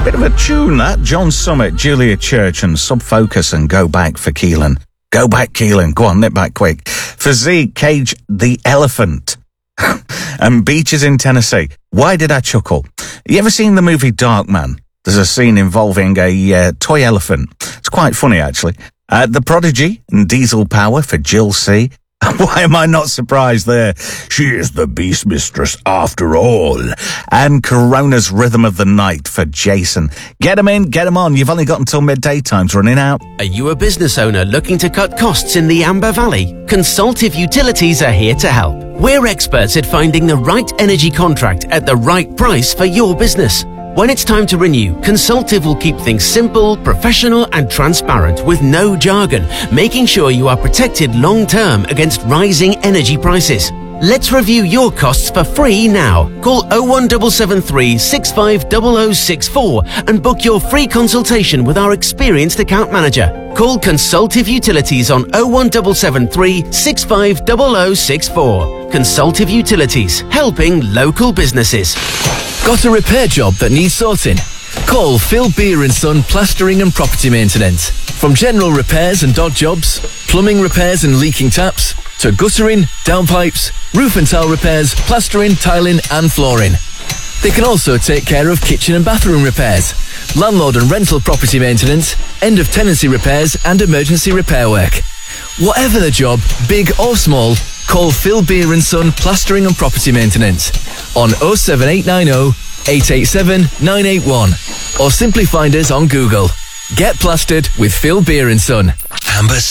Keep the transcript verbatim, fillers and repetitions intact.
Bit of a tune, that. John Summit, Julia Church, and Subfocus and Go Back for Keelan. Go back, Keelan. Go on, nip back quick. For Z, Cage the Elephant. And Beaches in Tennessee. Why did I chuckle? You ever seen the movie Darkman? There's a scene involving a uh, toy elephant. It's quite funny, actually. Uh, the Prodigy and Diesel Power for Jill C. Why am I not surprised there? She is the Beast Mistress after all. And Corona's Rhythm of the Night for Jason. Get 'em in, get 'em on. You've only got until midday. Time's running out. Are you a business owner looking to cut costs in the Amber Valley? Consultive Utilities are here to help. We're experts at finding the right energy contract at the right price for your business. When it's time to renew, Consultive will keep things simple, professional and transparent with no jargon, making sure you are protected long-term against rising energy prices. Let's review your costs for free now. Call oh one seven seven three, six five zero zero six four and book your free consultation with our experienced account manager. Call Consultive Utilities on oh one seven seven three, six five zero zero six four. Consultive Utilities, helping local businesses. Got a repair job that needs sorting? Call Phil Beer and Son Plastering and Property Maintenance. From general repairs and dog jobs, plumbing repairs and leaking taps, to guttering, downpipes, roof and tile repairs, plastering, tiling and flooring. They can also take care of kitchen and bathroom repairs, landlord and rental property maintenance, end of tenancy repairs and emergency repair work. Whatever the job, big or small, call Phil Beer and Son Plastering and Property Maintenance on oh seven eight nine oh, eight eight seven, nine eight one or simply find us on Google. Get plastered with Phil Beer and Son. Amber